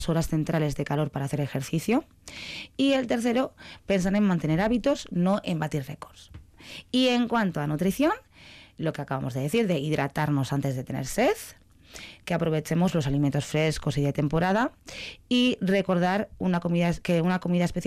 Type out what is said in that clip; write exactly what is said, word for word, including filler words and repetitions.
horas centrales de calor para hacer ejercicio. Y el tercero, pensar en mantener hábitos, no en batir récords. Y en cuanto a nutrición, lo que acabamos de decir, de hidratarnos antes de tener sed, que aprovechemos los alimentos frescos y de temporada, y recordar una comida, que una comida especial